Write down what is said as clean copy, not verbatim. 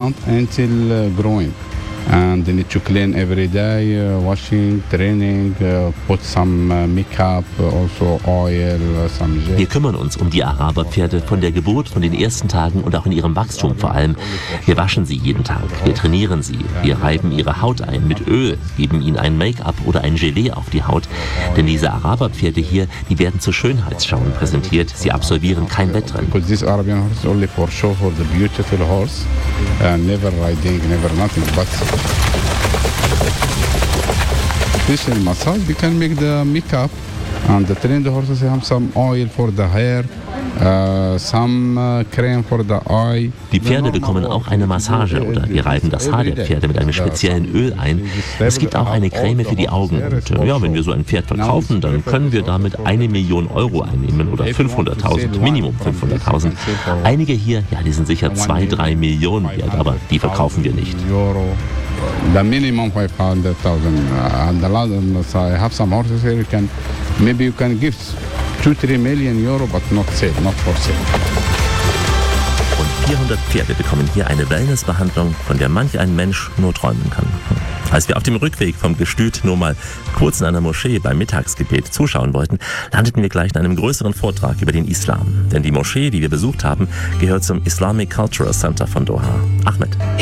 month until growing. And they need to clean every day, washing, training, put some makeup, also oil, some gel. Wir kümmern uns um die Araberpferde von der Geburt, von den ersten Tagen und auch in ihrem Wachstum vor allem. Wir waschen sie jeden Tag, wir trainieren sie, wir reiben ihre Haut ein mit Öl, geben ihnen ein Make-up oder ein Gelee auf die Haut. Denn diese Araberpferde hier, die werden zu Schönheitsschauen präsentiert, sie absolvieren kein Wettrennen. Because this Arabian horse is only for show, for the beautiful horse, never riding, never nothing, but special massage, we can make the makeup and the trained horses have some oil for the hair, some cream for the eye. Die Pferde bekommen auch eine Massage oder wir reiben das Haar der Pferde mit einem speziellen Öl ein. Es gibt auch eine Creme für die Augen. Und ja, wenn wir so ein Pferd verkaufen, dann können wir damit 1 Million Euro einnehmen oder 500.000, Minimum 500.000. Einige hier, ja, die sind sicher 2-3 Millionen wert, aber die verkaufen wir nicht. The minimum 500,000 and the last I have some horses here. Maybe you can give 2-3 million euro, but not for sale. Rund 400 Pferde bekommen hier eine Wellnessbehandlung, von der manch ein Mensch nur träumen kann. Als wir auf dem Rückweg vom Gestüt nur mal kurz in einer Moschee beim Mittagsgebet zuschauen wollten, landeten wir gleich in einem größeren Vortrag über den Islam. Denn die Moschee, die wir besucht haben, gehört zum Islamic Cultural Center von Doha. Ahmed.